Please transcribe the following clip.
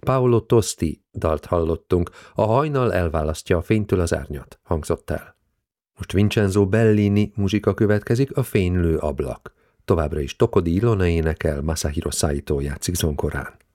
Paolo Tosti dalt hallottunk, a hajnal elválasztja a fénytől az árnyat, hangzott el. Most Vincenzo Bellini muzsika következik, a Fénylő ablak. Továbbra is Tokodi Ilona énekel, Masahiro Saito játszik zonkorán.